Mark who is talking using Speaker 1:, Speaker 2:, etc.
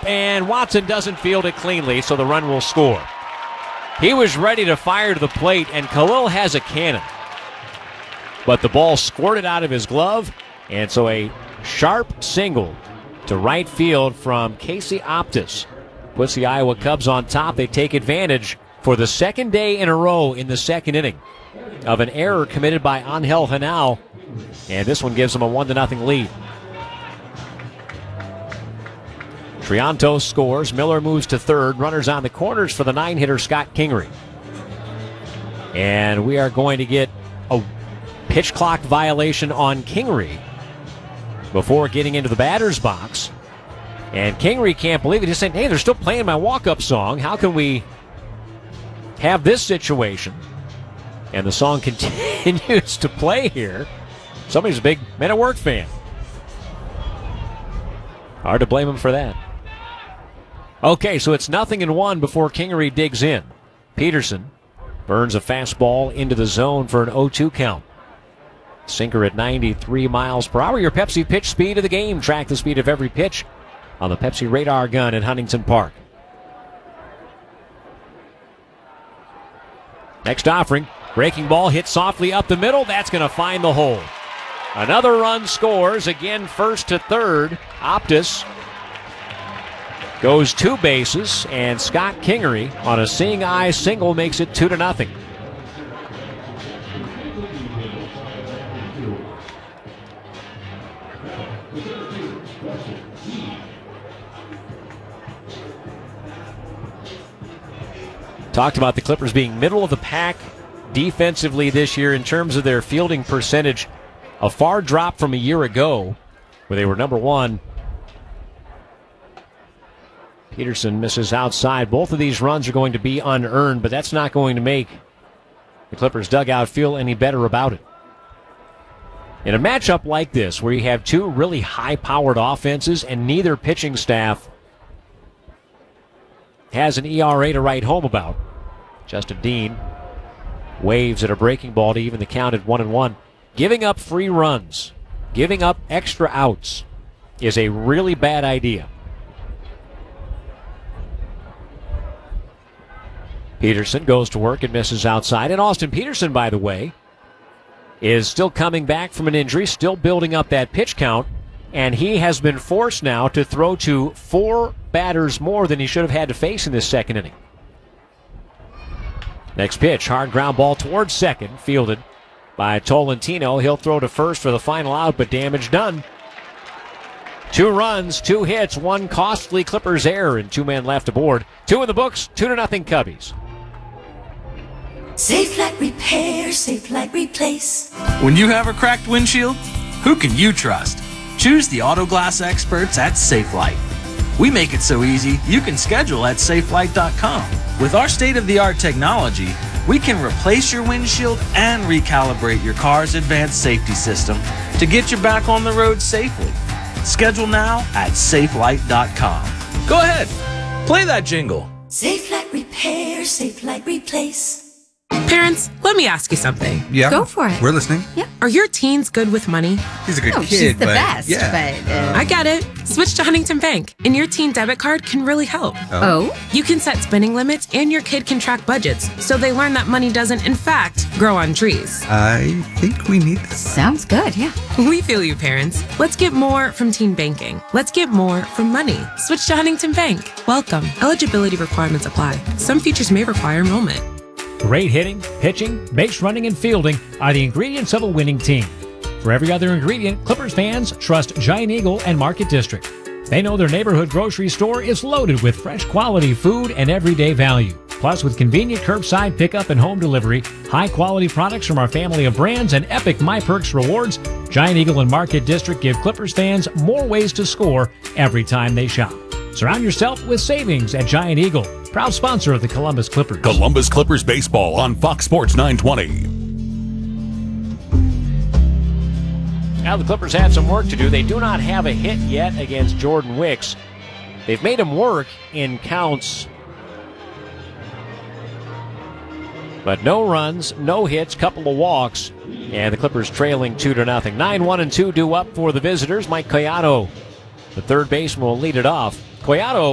Speaker 1: up, and Watson doesn't field it cleanly, so the run will score. He was ready to fire to the plate, and Khalil has a cannon. But the ball squirted out of his glove, and so a sharp single to right field from Casey Optis puts the Iowa Cubs on top. They take advantage for the second day in a row in the second inning of an error committed by Angel Henao, and this one gives them a 1-0 lead. Triantos scores. Miller moves to third. Runners on the corners for the 9-hitter Scott Kingery. And we are going to get a pitch clock violation on Kingery before getting into the batter's box. And Kingery can't believe it. He's saying, hey, they're still playing my walk-up song. How can we have this situation? And the song continues to play here. Somebody's a big Men at Work fan. Hard to blame him for that. Okay, so it's 0-1 before Kingery digs in. Peterson burns a fastball into the zone for an 0-2 count. Sinker at 93 miles per hour. Your Pepsi pitch speed of the game. Track the speed of every pitch on the Pepsi radar gun in Huntington Park. Next offering. Breaking ball hit softly up the middle. That's going to find the hole. Another run scores. Again, first to third. Optis goes 2 bases, and Scott Kingery on a seeing eye single makes it 2-0. Talked about the Clippers being middle of the pack defensively this year in terms of their fielding percentage. A far drop from a year ago where they were number 1. Peterson misses outside. Both of these runs are going to be unearned, but that's not going to make the Clippers dugout feel any better about it. In a matchup like this, where you have two really high-powered offenses and neither pitching staff has an ERA to write home about, Justin Dean waves at a breaking ball to even the count at 1-1. Giving up free runs, giving up extra outs is a really bad idea. Peterson goes to work and misses outside. And Austin Peterson, by the way, is still coming back from an injury, still building up that pitch count, and he has been forced now to throw to 4 batters more than he should have had to face in this second inning. Next pitch, hard ground ball towards second, fielded by Tolentino. He'll throw to first for the final out, but damage done. 2 runs, 2 hits, 1 costly Clippers error, and 2 men left aboard. 2 in the books, 2-0 Cubbies.
Speaker 2: Safe Light Repair, Safe Light Replace.
Speaker 3: When you have a cracked windshield, who can you trust? Choose the auto glass experts at Safelite. We make it so easy you can schedule at safelite.com. With our state-of-the-art technology, we can replace your windshield and recalibrate your car's advanced safety system to get you back on the road safely. Schedule now at safelite.com. Go ahead, play that jingle.
Speaker 2: Safe Light Repair, Safe Light Replace.
Speaker 4: Parents, let me ask you something.
Speaker 5: Yeah.
Speaker 6: Go for it.
Speaker 5: We're listening.
Speaker 6: Yeah.
Speaker 4: Are your teens good with money?
Speaker 5: He's a good kid,
Speaker 6: she's the
Speaker 5: but
Speaker 6: best.
Speaker 5: yeah.
Speaker 6: But,
Speaker 4: I get it. Switch to Huntington Bank, and your teen debit card can really help.
Speaker 6: Oh?
Speaker 4: You can set spending limits, and your kid can track budgets, so they learn that money doesn't, in fact, grow on trees.
Speaker 5: I think we need this.
Speaker 6: Sounds good, yeah.
Speaker 4: We feel you, parents. Let's get more from teen banking. Let's get more from money. Switch to Huntington Bank. Welcome. Eligibility requirements apply. Some features may require enrollment.
Speaker 1: Great hitting, pitching, base running, and fielding are the ingredients of a winning team. For every other ingredient, Clippers fans trust Giant Eagle and Market District. They know their neighborhood grocery store is loaded with fresh quality food and everyday value. Plus, with convenient curbside pickup and home delivery, high-quality products from our family of brands, and epic MyPerks rewards, Giant Eagle and Market District give Clippers fans more ways to score every time they shop. Surround yourself with savings at Giant Eagle, proud sponsor of the Columbus Clippers.
Speaker 7: Columbus Clippers baseball on Fox Sports 920.
Speaker 1: Now the Clippers have some work to do. They do not have a hit yet against Jordan Wicks. They've made him work in counts, but no runs, no hits, couple of walks, and the Clippers trailing 2-0. 9-1-2 due up for the visitors. Mike Collado, the third baseman, will lead it off. Collado